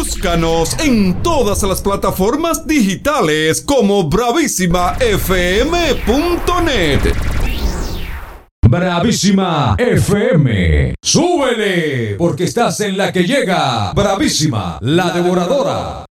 Búscanos en todas las plataformas digitales como bravísimafm.net. Bravísima FM. ¡Súbele! Porque estás en la que llega. Bravísima, la devoradora.